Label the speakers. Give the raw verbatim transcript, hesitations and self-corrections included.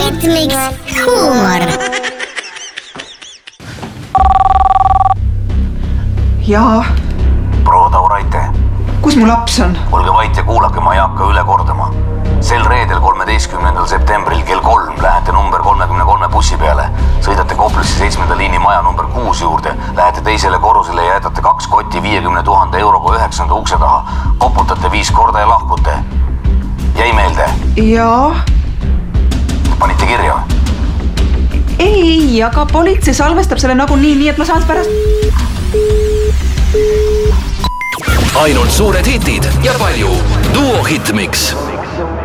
Speaker 1: Hitmix huumor.
Speaker 2: Jaa.
Speaker 3: Proua Tauraite.
Speaker 2: Kus mu laps on?
Speaker 3: Olge vait ja kuulake, ma ei hakka üle kordama. Sel reedel kolmeteistkümnendal septembril kell kolm lähete number kolmekümne kolme bussi peale. Sõidate Koplisse seitsmenda liini maja number kuus juurde. Lähete teisele korrusele ja jätate kaks kotti viiekümne tuhande euroga üheksanda ukse taha. Koputate viis korda ja lahkute. Jäi meelde?
Speaker 2: Jaa.
Speaker 3: Panite kirja?
Speaker 2: Ei, aga politsei salvestab selle nagu nii, nii et ma saan pärast...
Speaker 4: Ainult suured hitid ja palju Duo Hitmix.